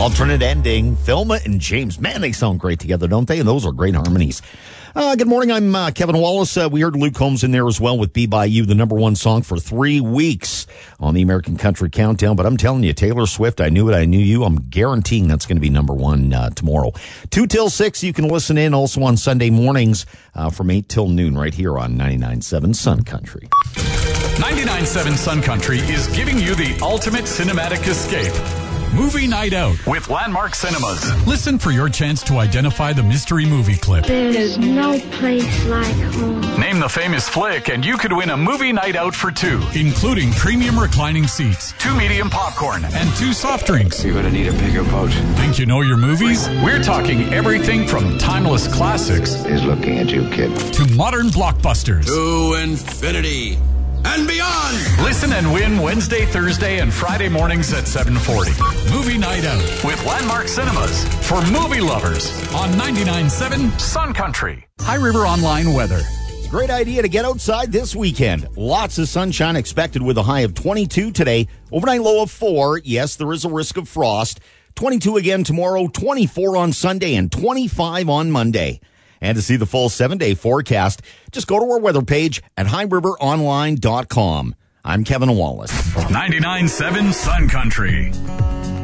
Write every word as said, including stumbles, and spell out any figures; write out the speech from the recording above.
Alternate ending. Thelma and James. Man, they sound great together, don't they? And those are great harmonies. Uh, good morning. I'm uh, Kevin Wallace. Uh, we heard Luke Combs in there as well with Be By You, the number one song for three weeks on the American Country Countdown. But I'm telling you, Taylor Swift, I Knew It, I Knew You. I'm guaranteeing that's going to be number one uh, tomorrow. Two till six, you can listen in also on Sunday mornings uh, from eight till noon right here on ninety-nine point seven Sun Country. ninety-nine point seven Sun Country is giving you the ultimate cinematic escape. Movie Night Out with Landmark Cinemas. Listen for your chance to identify the mystery movie clip. There's no place like home. Name the famous flick and you could win a movie night out for two, including premium reclining seats, two medium popcorn, and two soft drinks. You're going to need a bigger boat. Think you know your movies? We're talking everything from timeless classics He's looking at you, kid. to modern blockbusters. To infinity and beyond. Listen and win Wednesday, Thursday, and Friday mornings at seven forty. Movie Night Out with Landmark Cinemas for movie lovers on ninety-nine point seven Sun Country. High River Online weather. Great idea to get outside this weekend. Lots of sunshine expected with a high of twenty-two today. Overnight low of four. Yes, there is a risk of frost. twenty-two again tomorrow, twenty-four on Sunday, and twenty-five on Monday. And to see the full seven-day forecast, just go to our weather page at high river online dot com. I'm Kevin Wallace. ninety-nine point seven Sun Country.